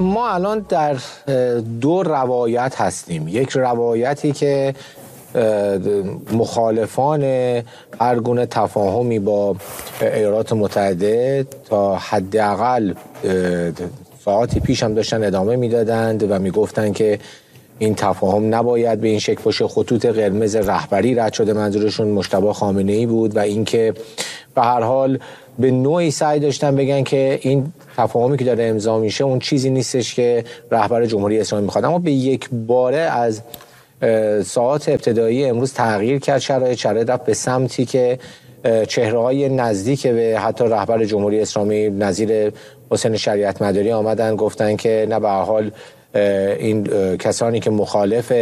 ما الان در دو روایت هستیم. یک روایتی که مخالفان هر گونه تفاهمی با ایالات متحده تا حداقل ساعتی پیش هم داشتن ادامه میدادند و میگفتند که این تفاهم نباید به این شکل باشه. خطوط قرمز رهبری رد شده، منظورشون مجتبی خامنه‌ای بود و اینکه به هر حال به نوعی سعی داشتن بگن که این تفاهمی که داره امضا میشه اون چیزی نیستش که رهبر جمهوری اسلامی میخواد. اما به یک باره از ساعات ابتدایی امروز تغییر کرد شرایط رفت به سمتی که چهره‌های نزدیک به حتی رهبر جمهوری اسلامی نظیر حسین شریعت مداری آمدن گفتن که نه، به هر حال این کسانی که مخالف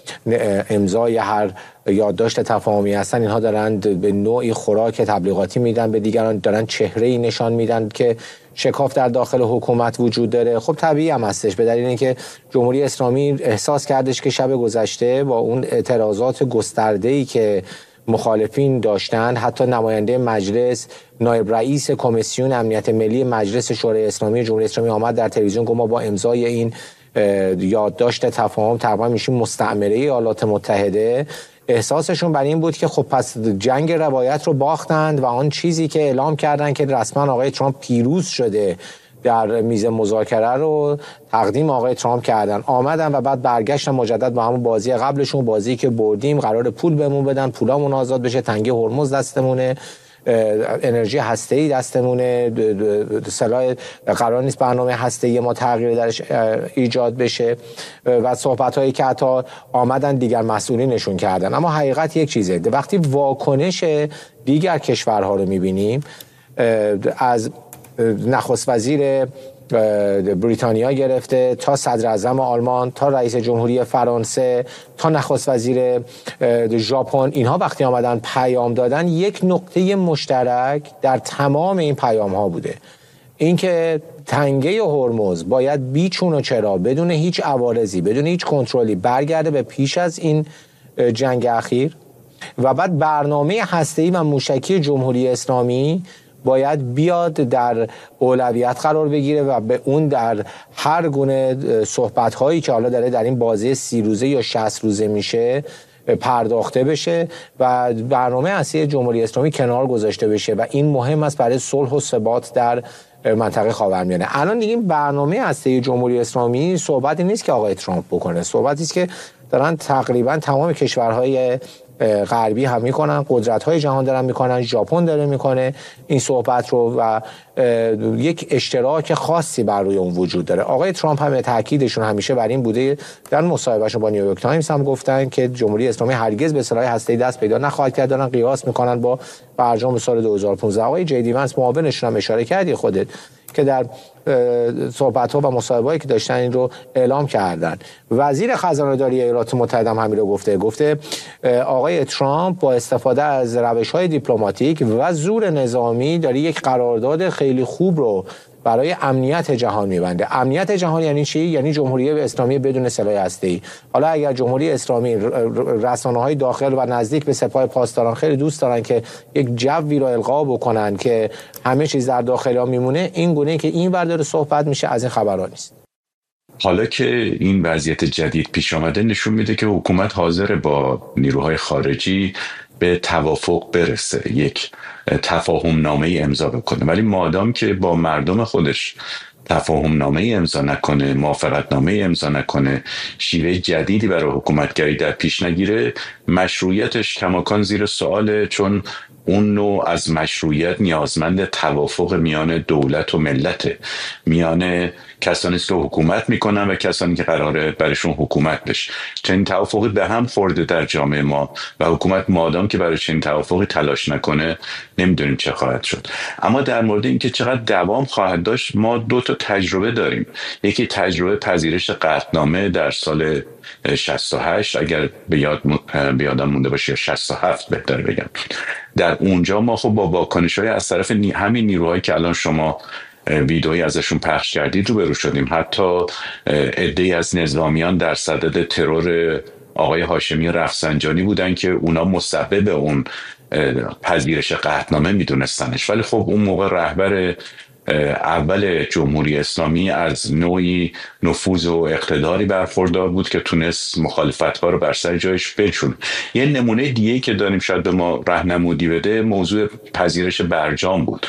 امضای هر یادداشت تفاهمی هستن اینها دارند به نوعی خوراک تبلیغاتی میدن به دیگران، دارن چهره‌ای نشان میدن که شکاف در داخل حکومت وجود داره. خب طبیعی هم هستش، به دلیل اینکه جمهوری اسلامی احساس کردش که شب گذشته با اون اعتراضات گسترده‌ای که مخالفین داشتن، حتی نماینده مجلس، نایب رئیس کمیسیون امنیت ملی مجلس شورای اسلامی جمهوری اسلامی آمد در تلویزیون گفت ما با امضای این یادداشت تفاهم تقریبا میشیم مستعمره ایالات متحده. احساسشون بر این بود که خب پس جنگ روایت رو باختند و آن چیزی که اعلام کردن که رسما آقای ترامپ پیروز شده در میز مذاکره رو تقدیم آقای ترامپ کردن، آمدن و بعد برگشتن مجدد با همون بازی قبلشون، بازی که بردیم قرار پول بهمون بدن، پولامون آزاد بشه، تنگه هرمز دستمونه، انرژی هسته‌ای دستمونه، سلاح قرار نیست برنامه هسته‌ای ما تغییر درش ایجاد بشه و صحبت‌هایی که حتی آمدن دیگر مسئولینشون کردن. اما حقیقت یک چیزه، وقتی واکنش دیگر کشورها رو می‌بینیم، از نخست وزیر بریتانیا گرفته تا صدر اعظم آلمان تا رئیس جمهوری فرانسه تا نخست وزیر ژاپن، اینها وقتی آمدن پیام دادن یک نقطه مشترک در تمام این پیام ها بوده، اینکه تنگه هرمز باید بیچون و چرا بدون هیچ عوارضی بدون هیچ کنترلی برگرده به پیش از این جنگ اخیر و بعد برنامه هسته‌ای و موشکی جمهوری اسلامی باید بیاد در اولویت قرار بگیره و به اون در هر گونه صحبت‌هایی که حالا داره در این بازه 30 روزه یا 60 روزه میشه پرداخته بشه و برنامه اصلی جمهوری اسلامی کنار گذاشته بشه و این مهم است برای صلح و ثبات در منطقه خاورمیانه. الان دیگه این برنامه اصلی جمهوری اسلامی صحبتی نیست که آقای ترامپ بکنه، صحبتی است که دارن تقریبا تمام کشورهای غربی هم میکنن، قدرت‌های جهان دارن میکنن، ژاپن داره میکنه این صحبت رو و یک اشتراک خاصی بر روی اون وجود داره. آقای ترامپ هم تاکیدشون همیشه بر این بوده، در مصاحبهشون با نیویورک تایمز هم گفتن که جمهوری اسلامی هرگز به سلاح هسته‌ای دست پیدا نخواهد کرد، دارن قیاس میکنن با برجام سال 2015. آقای جی ونس معاونشون هم اشاره کردی خودت که در صحبت‌ها و مصاحبه‌ای که داشتن این رو اعلام کردن. وزیر خزانه‌داری ایالات متحده هم همین رو گفته آقای ترامپ با استفاده از روش‌های دیپلماتیک و زور نظامی داره یک قرارداد خیلی خوب رو برای امنیت جهان میبنده. امنیت جهان یعنی چی؟ یعنی جمهوری اسلامی بدون سلاح هسته‌ای. حالا اگر جمهوری اسلامی، رسانه‌های داخل و نزدیک به سپاه پاسداران خیلی دوست دارن که یک جوی رو القا بکنن که همه چیز در داخل ها میمونه، این گونه که این ور داره صحبت میشه از این خبرها نیست. حالا که این وضعیت جدید پیش آمده نشون میده که حکومت حاضر با نیروهای خارجی به توافق برسه، یک تفاهم نامه امضا بکنه، ولی مادام که با مردم خودش تفاهم نامه امضا نکنه، موافقت نامه امضا نکنه، شیوه جدیدی برای حکومتگری در پیش نگیره، مشروعیتش کماکان زیر سواله، چون اون نوع از مشروعیت نیازمند توافق میان دولت و ملت، میان کسانی که حکومت میکنن و کسانی که قراره برشون حکومت بشه. چنین توافقی به هم خورده در جامعه ما و حکومت مادام که برای چنین توافقی تلاش نکنه نمیدونیم چه خواهد شد. اما در مورد اینکه چقدر دوام خواهد داشت، ما دو تا تجربه داریم. یکی تجربه پذیرش قطعنامه در سال 68 اگر به یادم مونده باشه، یا 67 بهتر بگم. در اونجا ما خب با واکنش‌های از طرف همین نیروهایی که الان شما ویدئویی ازشون پخش کردید روبرو شدیم. حتی عده‌ای از نظامیان در صدد ترور آقای هاشمی رفسنجانی بودن که اونا مسبب اون پذیرش قطعنامه میدونستنش، ولی خب اون موقع رهبر اول جمهوری اسلامی از نوعی نفوذ و اقتداری برخوردار بود که تونست مخالفت‌ها رو بر سر جایش بچونه. یه نمونه دیگه که داریم شاید به ما راهنمودی بده موضوع پذیرش برجام بود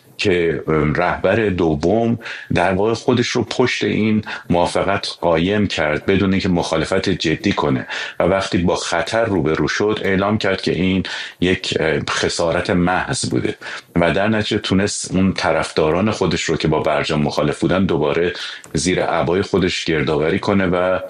که رهبر دوم در واقع خودش رو پشت این موافقت قایم کرد بدون اینکه مخالفت جدی کنه و وقتی با خطر روبرو شد اعلام کرد که این یک خسارت محض بوده و در نتیجه تونست اون طرفداران خودش رو که با برجام مخالف بودن دوباره زیر عبای خودش گردآوری کنه و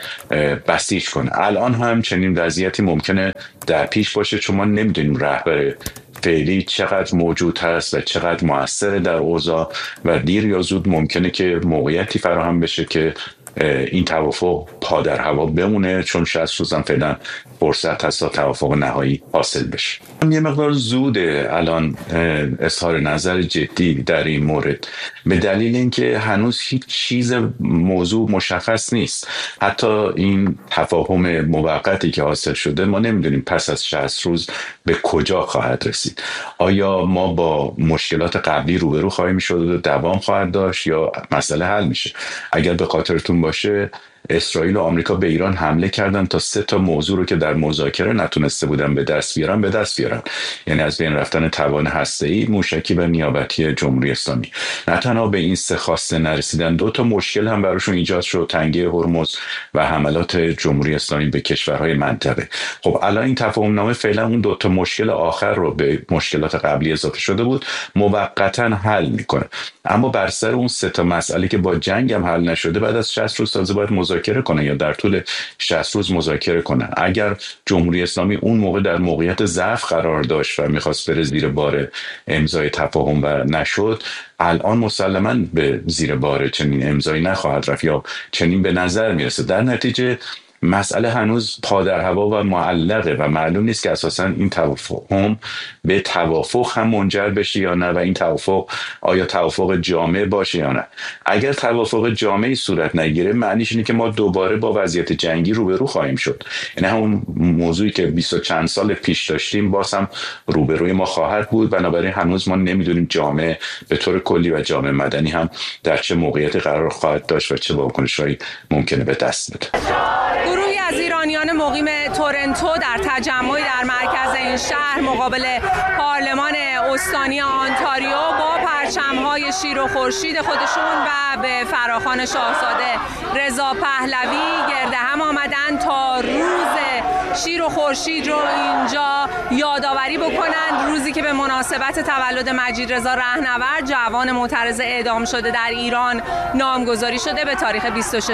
بسیج کنه. الان هم چنین وضعیتی ممکنه در پیش باشه چون ما نمیدونیم رهبر فعلی چقدر موجود هست و چقدر مؤثر در اوضاع و دیر یا زود ممکنه که موقعیتی فراهم بشه که این توافق پا در هوا بمونه چون 60 روز هم فعلا فرصت هست تا توافق نهایی حاصل بشه. یه مقدار زوده الان اظهار نظر جدی در این مورد به دلیل اینکه هنوز هیچ چیز موضوع مشخص نیست. حتی این تفاهم موقتی که حاصل شده ما نمیدونیم پس از 60 روز به کجا خواهد رسید. آیا ما با مشکلات قبلی روبرو خواهیم شد و دوام خواهد داشت یا مسئله حل میشه؟ اگر به خاطرتون باشه اسرائیل و آمریکا به ایران حمله کردن تا 3 موضوع رو که در مذاکره نتونسته بودن به دست بیارن، یعنی از بین رفتن توان هسته‌ای، موشکی و نیابتی جمهوری اسلامی. نه تنها به این 3 خواسته نرسیدن، 2 مشکل هم براشون ایجاد شد، تنگه هرمز و حملات جمهوری اسلامی به کشورهای منطقه. خب الان این تفاهم نامه فعلا اون 2 مشکل آخر رو به مشکلات قبلی اضافه شده بود موقتا حل میکنه، اما بر سر اون 3 مسئله که با جنگ هم حل نشده بعد از 60 روز تازه باید مذاکره کنه یا در طول 60 روز مذاکره کنه. اگر جمهوری اسلامی اون موقع در موقعیت ضعف قرار داشت و میخواست بره زیر بار امضای تفاهم و نشد، الان مسلماً به زیر بار چنین امضایی نخواهد رفت یا چنین به نظر میرسه. در نتیجه مسئله هنوز پا در هوا و معلقه و معلوم نیست که اساساً این توافق به توافق هم منجر بشه یا نه و این توافق آیا توافق جامع باشه یا نه. اگر توافق جامعی صورت نگیره معنیش اینه که ما دوباره با وضعیت جنگی روبرو خواهیم شد، یعنی همون موضوعی که 20 و چند سال پیش داشتیم باز هم روبروی ما خواهد بود. بنابراین هنوز ما نمیدونیم جامعه به طور کلی و جامعه مدنی هم در چه موقعیتی قرار خواهد داشت و چه واکنش‌هایی ممکنه به دست بده. گروهی از ایرانیان مقیم تورنتو در تجمعی در مرکز این شهر مقابل پارلمان استانی آنتاریو با پرچم‌های شیر و خورشید خودشون و به فراخوان شاهزاده رضا پهلوی گرد هم آمدن تا روز شیر و خورشید رو اینجا یادآوری بکنند. روزی که به مناسبت تولد مجید رضا رهنورد جوان معترض اعدام شده در ایران نامگذاری شده به تاریخ 26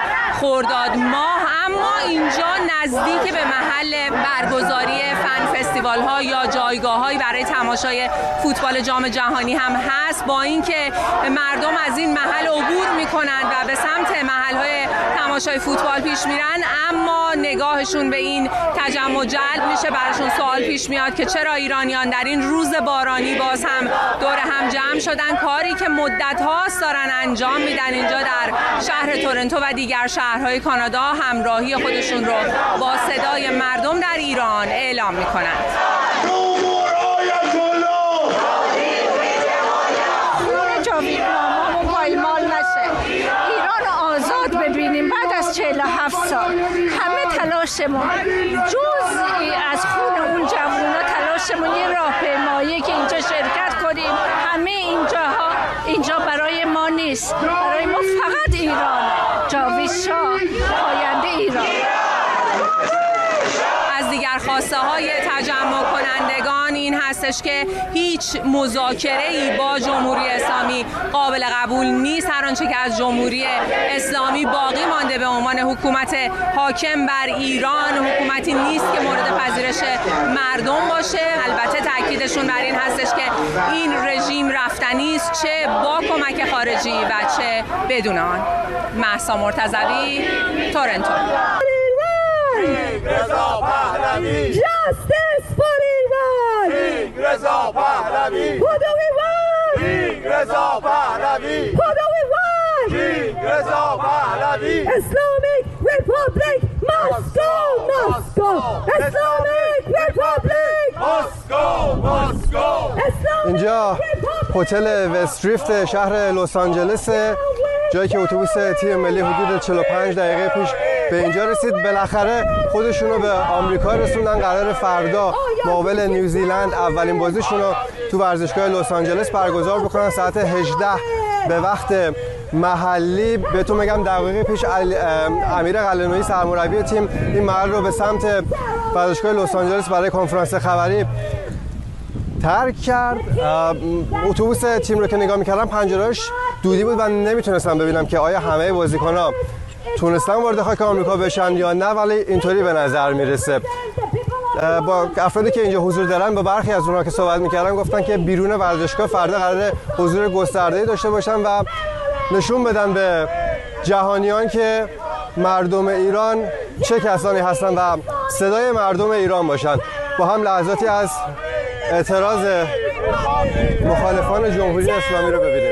خرداد ماه. اما اینجا نزدیک به محل برگزاری فن فستیوال ها یا جایگاه هایی برای تماشای فوتبال جام جهانی هم هست. با اینکه مردم از این محل عبور میکنند و به سمت محل های تماشای فوتبال پیش میرن، اما نگاهشون به این تجمع جلب میشه. براشون سوال پیش میاد که چرا ایرانیان در این روز بارانی باز هم دور هم جمع شدن، کاری که مدت هاست دارن انجام میدن اینجا در شهر تورنتو و دیگر شهرهای کانادا، همراهی خودشون رو با صدای مردم در ایران اعلام میکنند. ببینیم بعد از 47 سال همه تلاشمون جزئی از خون اون جوونا، تلاشمون یه راهپیمایی که اینجا شرکت کنیم. همه اینجا برای ما نیست، برای ما فقط ایرانه. جاوید شاه آینده ایران. از دیگر خواسته های تجمع کنندگان این هستش که هیچ مذاکره‌ای با جمهوری اسلامی قابل قبول نیست. هر آنچه که از جمهوری اسلامی باقی مانده به عنوان حکومت حاکم بر ایران حکومتی نیست که مورد پذیرش مردم باشه. البته تاکیدشون بر این هستش که این رژیم رفتنی است، چه با کمک خارجی و چه بدون آن. مهسا مرتضوی، تورنتو. رضا پهلوی. Justice for Iran. رضا پهلوی. What do we want? رضا پهلوی. What do we want? رضا پهلوی. Islamic Republic must go, must go. Islamic Republic must go, must go. Islamic اینجا هتل وستریفت شهر لس آنجلس، جایی که اتوبوس تیم ملی حدود 45 دقیقه پیش به اینجا رسید. بالاخره خودشون رو به آمریکا رسوندن. قرار فردا مقابل نیوزیلند اولین بازیشون رو تو ورزشگاه لس آنجلس برگزار بکنن ساعت 18 به وقت محلی. بهتون میگم دقیقه پیش امیر قلعه‌نویی سرمربی تیم این محل رو به سمت ورزشگاه لس آنجلس برای کنفرانس خبری ترک کرد. اتوبوس تیم رو که نگاه می‌کردم پنجره‌اش دودی بود و نمیتونستم ببینم که آیا همه بازیکن‌ها تونستن وارد خاک آمریکا بشن یا نه، ولی اینطوری به نظر میرسه. با افرادی که اینجا حضور دارن با برخی از اونها که صحبت می‌کردن گفتن که بیرون ورزشگاه فردا قراره حضور گسترده‌ای داشته باشن و نشون بدن به جهانیان که مردم ایران چه کسانی هستن و صدای مردم ایران باشن. با هم لحظاتی از اعتراض مخالفان جمهوری اسلامی رو ببینیم.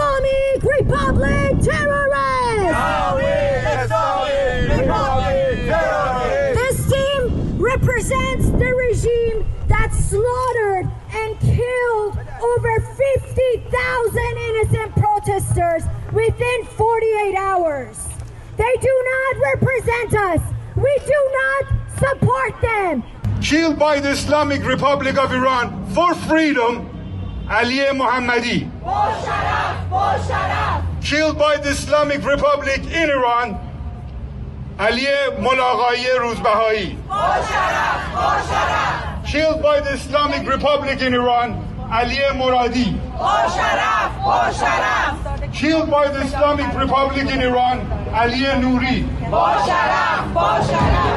This team represents the regime that slaughtered and killed over 50,000 innocent protesters within 48 hours. They do not represent us. We do not support them. Killed by the Islamic Republic of Iran for freedom, Ali Mohammadi. Killed by the Islamic Republic in Iran, Ali Mulaqai Ruzbahai. Killed by the Islamic Republic in Iran, Ali Muradi. Killed by the Islamic Republic in Iran, Ali Nouri.